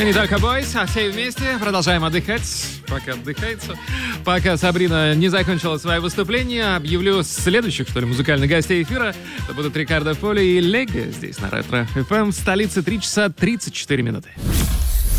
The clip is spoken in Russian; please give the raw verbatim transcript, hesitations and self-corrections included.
Не только бойс, а все вместе продолжаем отдыхать, пока отдыхается. Пока Сабрина не закончила свое выступление, объявлю следующих, что ли, музыкальных гостей эфира. Это будут Рикардо Поли и Лего здесь на Ретро эф эм. В столице три часа тридцать четыре минуты.